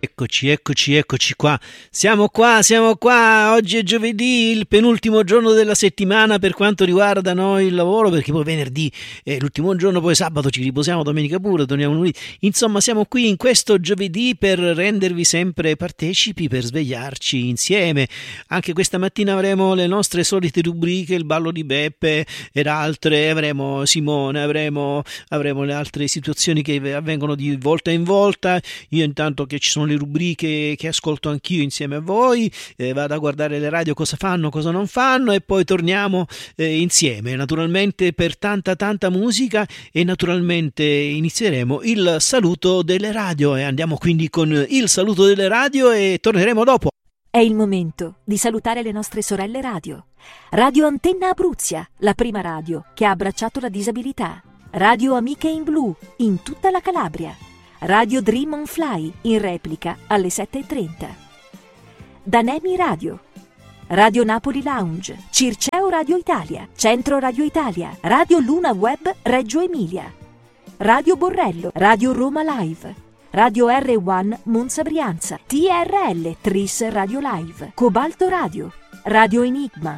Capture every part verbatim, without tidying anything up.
Eccoci, eccoci, eccoci qua. Siamo qua, siamo qua. Oggi è giovedì, il penultimo giorno della settimana per quanto riguarda noi il lavoro, perché poi venerdì è l'ultimo giorno, poi sabato ci riposiamo, domenica pure, torniamo lunedì. Insomma, siamo qui in questo giovedì per rendervi sempre partecipi, per svegliarci insieme. Anche questa mattina avremo le nostre solite rubriche, il ballo di Beppe ed altre, avremo Simone, avremo, avremo le altre situazioni che avvengono di volta in volta. Io intanto che ci sono le rubriche che ascolto anch'io insieme a voi, eh, vado a guardare le radio cosa fanno, cosa non fanno e poi torniamo eh, insieme, naturalmente per tanta tanta musica, e naturalmente inizieremo il saluto delle radio e andiamo quindi con il saluto delle radio e torneremo dopo. È il momento di salutare le nostre sorelle radio. Radio Antenna Abruzia, la prima radio che ha abbracciato la disabilità. Radio Amiche in Blu, in tutta la Calabria. Radio Dream on Fly, in replica alle sette e trenta. Danemi Radio. Radio Napoli Lounge, Circeo Radio Italia, Centro Radio Italia, Radio Luna Web Reggio Emilia. Radio Borrello, Radio Roma Live. Radio R uno Monza Brianza, T R L Tris Radio Live, Cobalto Radio, Radio Enigma.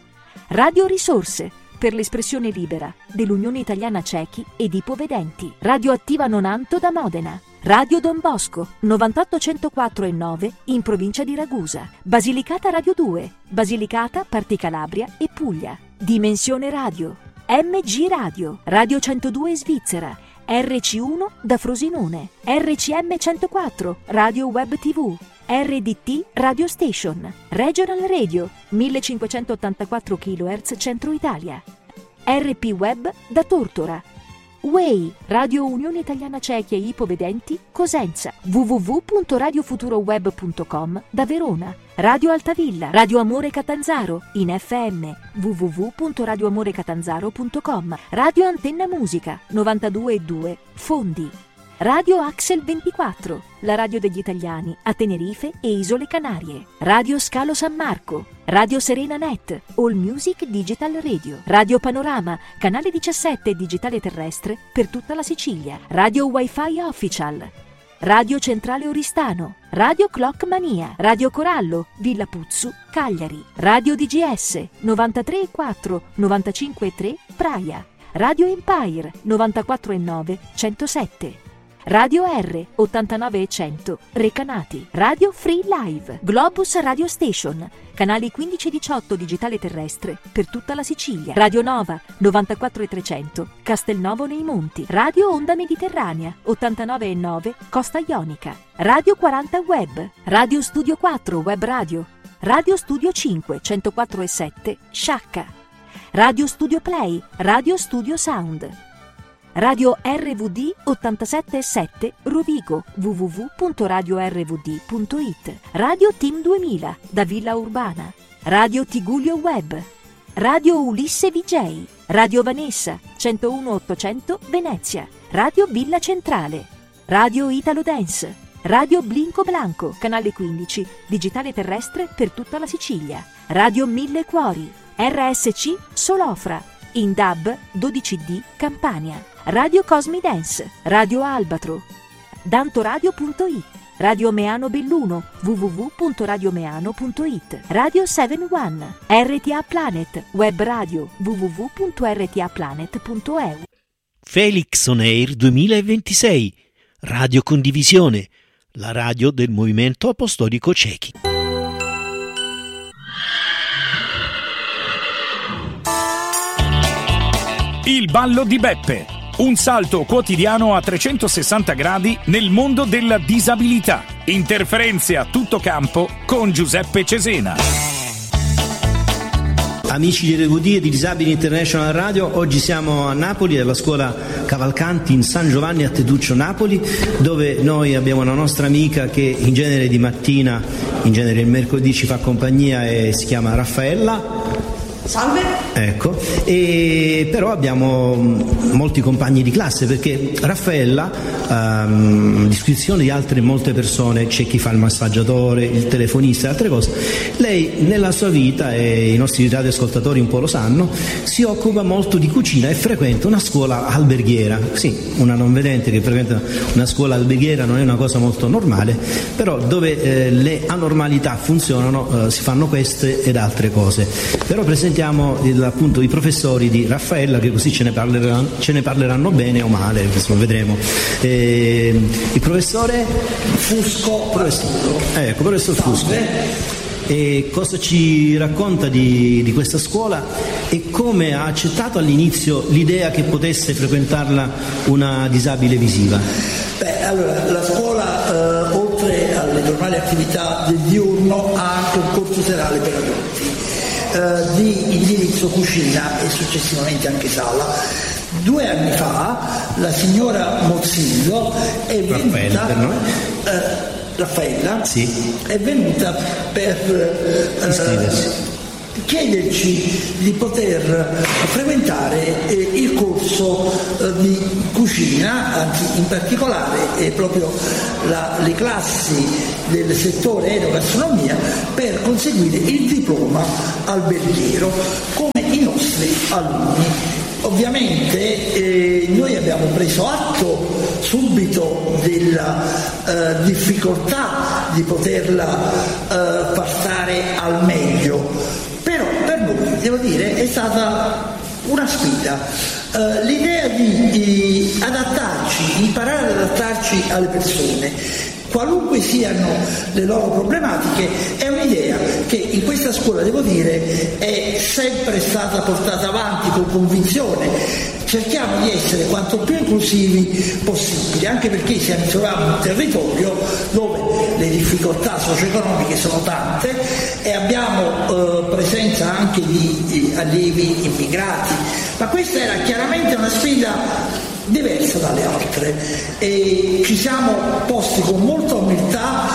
Radio Risorse, per l'espressione libera dell'Unione Italiana Ciechi ed Ipovedenti. Radio Attiva Nonanto da Modena. Radio Don Bosco novantotto centoquattro e nove in provincia di Ragusa. Basilicata Radio due, Basilicata, Parti Calabria e Puglia. Dimensione Radio, M G Radio, Radio centodue Svizzera, R C uno da Frosinone, R C M centoquattro, Radio Web tivù, R D T Radio Station, Regional Radio millecinquecentottantaquattro chilohertz Centro Italia, R P Web da Tortora, U E I Radio Unione Italiana Ciechi e Ipovedenti Cosenza, w w w punto radio futuro web punto com da Verona, Radio Altavilla, Radio Amore Catanzaro in F M, w w w punto radio amore catanzaro punto com, Radio Antenna Musica novantadue e due Fondi, Radio Axel ventiquattro, la radio degli italiani a Tenerife e Isole Canarie, Radio Scalo San Marco, Radio Serena Net, All Music Digital Radio, Radio Panorama, canale diciassette digitale terrestre per tutta la Sicilia, Radio Wi-Fi Official, Radio Centrale Oristano, Radio Clock Mania, Radio Corallo, Villa Puzzu, Cagliari, Radio D G S novantatré e quattro, novantacinque e tre Praia, Radio Empire novantaquattro e nove, centosette, Radio R ottantanove e cento Recanati, Radio Free Live, Globus Radio Station, canali quindici e diciotto digitale terrestre per tutta la Sicilia, Radio Nova novantaquattro e trecento Castelnuovo nei Monti, Radio Onda Mediterranea ottantanove e nove Costa Ionica, Radio quaranta Web, Radio Studio quattro Web Radio, Radio Studio cinque centoquattro e sette Sciacca, Radio Studio Play, Radio Studio Sound, Radio R V D ottantasette e sette Rovigo, w w w punto radio r v d punto i t, Radio Team duemila da Villa Urbana, Radio Tigullio Web, Radio Ulisse V J, Radio Vanessa centouno ottocento Venezia, Radio Villa Centrale, Radio Italo Dance, Radio Blinco Blanco, canale quindici, digitale terrestre per tutta la Sicilia, Radio Mille Cuori, R S C Solofra, in D A B dodici D Campania, Radio Cosmi Dance, Radio Albatro, dantoradio punto i t, Radio Meano Belluno, w w w punto radio meano punto i t, Radio sette uno, R T A Planet, Web Radio, w w w punto r t a planet punto e u. Felix On Air duemilaventisei, Radio Condivisione, la radio del Movimento Apostolico Ciechi. Il ballo di Beppe, un salto quotidiano a trecentosessanta gradi nel mondo della disabilità. Interferenze a tutto campo con Giuseppe Cesena. Amici di R V D e di Disabili International Radio, oggi siamo a Napoli, alla scuola Cavalcanti in San Giovanni a Teduccio, Napoli, dove noi abbiamo una nostra amica che in genere di mattina, in genere il mercoledì ci fa compagnia e si chiama Raffaella. Salve. Ecco, e però abbiamo molti compagni di classe, perché Raffaella, um, a disposizione di altre molte persone, c'è chi fa il massaggiatore, il telefonista e altre cose, lei nella sua vita, e i nostri radioascoltatori un po' lo sanno, si occupa molto di cucina e frequenta una scuola alberghiera. Sì, una non vedente che frequenta una scuola alberghiera non è una cosa molto normale, però dove eh, le anormalità funzionano eh, si fanno queste ed altre cose. Però presentiamo il, appunto i professori di Raffaella, che così ce ne parleranno, ce ne parleranno bene o male, lo vedremo. Eh, il professore Fusco. Professor, ecco, professor Fusco. E cosa ci racconta di, di questa scuola e come ha accettato all'inizio l'idea che potesse frequentarla una disabile visiva? Beh, allora, la scuola, eh, oltre alle normali attività del diurno, ha anche un corso serale per adulti eh, di indirizzo cucina e successivamente anche sala. Due anni fa la signora Mozzillo è venuta... Raffaella, per noi? Eh, Raffaella sì. È venuta per eh, chiederci di poter frequentare eh, il corso eh, di cucina, anzi in particolare eh, proprio la, le classi del settore enogastronomia, per conseguire il diploma alberghiero come i nostri alunni. Ovviamente eh, noi abbiamo preso atto subito della eh, difficoltà di poterla eh, far stare al meglio, però per noi, devo dire, è stata una sfida. Uh, l'idea di, di adattarci, imparare ad adattarci alle persone, qualunque siano le loro problematiche, è un'idea che in questa scuola, devo dire, è sempre stata portata avanti con convinzione. Cerchiamo di essere quanto più inclusivi possibile, anche perché siamo troviamo in un territorio dove le difficoltà socio-economiche sono tante e abbiamo eh, presenza anche di, di allievi immigrati, ma questa era chiaramente una sfida diversa dalle altre e ci siamo posti con molta umiltà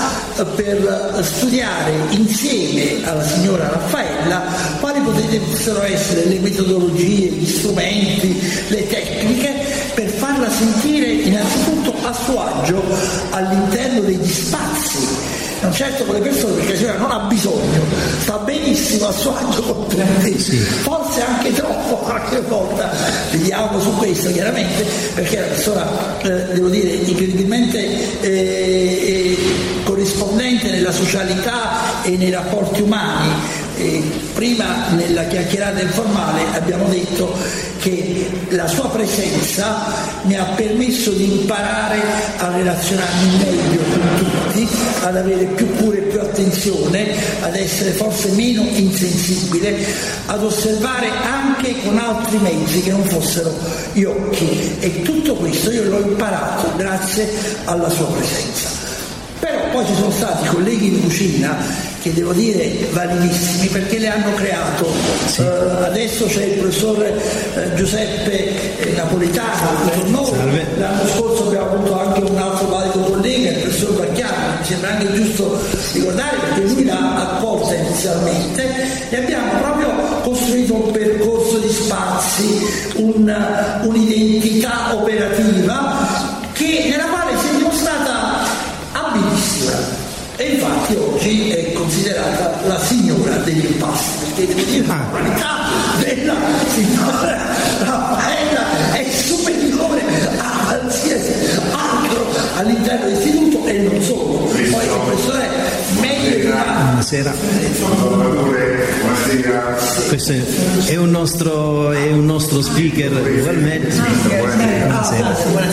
per studiare insieme alla signora Raffaella quali potessero essere le metodologie, gli strumenti, le tecniche per farla sentire innanzitutto a suo agio all'interno degli spazi. Non certo con le persone, perché la signora non ha bisogno, sta benissimo a suo agio con tutti, sì. Forse anche troppo qualche volta, vediamo su questo chiaramente, perché è una persona, eh, devo dire, incredibilmente eh, corrispondente nella socialità e nei rapporti umani. E prima nella chiacchierata informale abbiamo detto che la sua presenza mi ha permesso di imparare a relazionarmi meglio con tutti, ad avere più cura e più attenzione, ad essere forse meno insensibile, ad osservare anche con altri mezzi che non fossero gli occhi, e tutto questo io l'ho imparato grazie alla sua presenza. Però poi ci sono stati colleghi di cucina che devo dire validissimi, perché le hanno creato. Sì. Uh, adesso c'è il professor uh, Giuseppe eh, Napolitano con noi. Salve. L'anno scorso abbiamo avuto anche un altro valido collega, il professor Bacchiano, mi sembra anche giusto ricordare, perché lui l'ha accolta inizialmente, e abbiamo proprio costruito un percorso di spazi, un, un'identità operativa che, nella quale si è dimostrata abilissima. E infatti oggi è considerata la signora degli impasti, perché devo dire la qualità della signora Raffaella è superiore a qualsiasi altro all'interno dell'istituto e non solo. Poi il professore meglio di là. Buonasera. Buonasera. Questo è un nostro, è un nostro speaker ugualmente. Buonasera.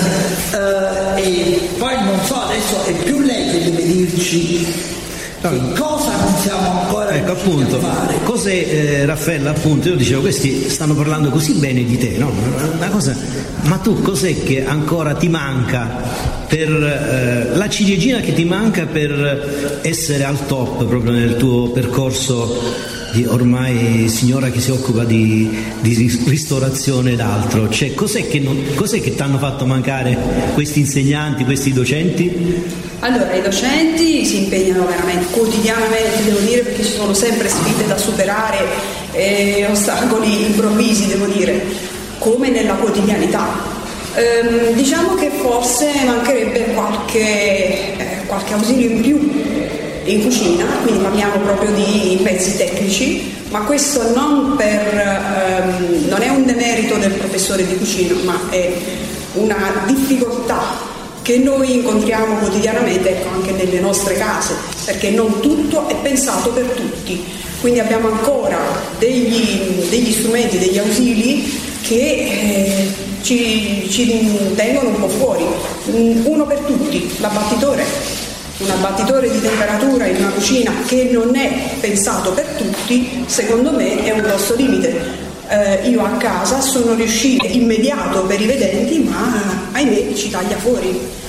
Uh, e poi non so, adesso è più lei che deve dirci che cosa non siamo ancora ecco appunto a fare. Cos'è eh, Raffaella, appunto io dicevo, questi stanno parlando così bene di te, no? Una cosa, ma tu cos'è che ancora ti manca per eh, la ciliegina che ti manca per essere al top proprio nel tuo percorso ormai signora che si occupa di, di ristorazione ed altro, cioè, cos'è che non, cos'è che ti hanno fatto mancare questi insegnanti, questi docenti? Allora, i docenti si impegnano veramente quotidianamente, devo dire, perché ci sono sempre sfide da superare e ostacoli improvvisi, devo dire, come nella quotidianità. Ehm, diciamo che forse mancherebbe qualche, eh, qualche ausilio in più in cucina, quindi parliamo proprio di pezzi tecnici, ma questo non, per, ehm, non è un demerito del professore di cucina, ma è una difficoltà che noi incontriamo quotidianamente, ecco, anche nelle nostre case, perché non tutto è pensato per tutti, quindi abbiamo ancora degli, degli strumenti, degli ausili che eh, ci, ci tengono un po' fuori. Uno per tutti, l'abbattitore, un abbattitore di temperatura in una cucina che non è pensato per tutti, secondo me è un grosso limite. Eh, io a casa sono riuscita immediato per i vedenti, ma ahimè ci taglia fuori.